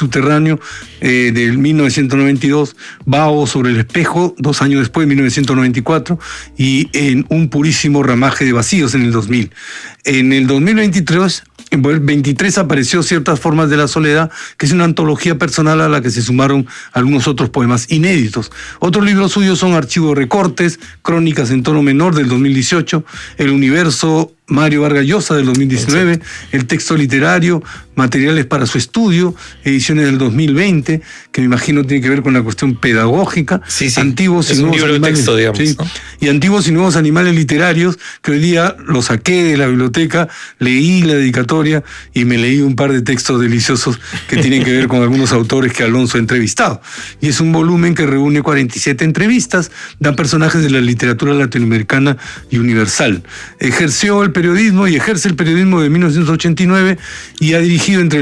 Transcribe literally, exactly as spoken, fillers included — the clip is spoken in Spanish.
subterráneo eh, del mil novecientos noventa y dos, Bao sobre el espejo, dos años después, mil novecientos noventa y cuatro, y en Un purísimo ramaje de vacíos en el dos mil. En el dos mil veintitrés, en el veintitrés apareció Ciertas formas de la soledad, que es una antología personal a la que se sumaron algunos otros poemas inéditos. Otros libros suyos son Archivo de recortes, Crónicas en tono menor del dos mil dieciocho, El universo Mario Vargas Llosa del dos mil diecinueve, El texto literario, Materiales para su estudio, ediciones del dos mil veinte, que me imagino tiene que ver con la cuestión pedagógica. Sí, sí. Antiguos es y un nuevos libro animales, de texto, digamos, sí, ¿no? Y Antiguos y nuevos animales literarios, que hoy día lo saqué de la biblioteca, leí la dedicatoria y me leí un par de textos deliciosos que tienen que ver con algunos autores que Alonso ha entrevistado. Y es un volumen que reúne cuarenta y siete entrevistas, dan personajes de la literatura latinoamericana y universal. Ejerció el periodismo y ejerce el periodismo de mil novecientos ochenta y nueve y ha dirigido entre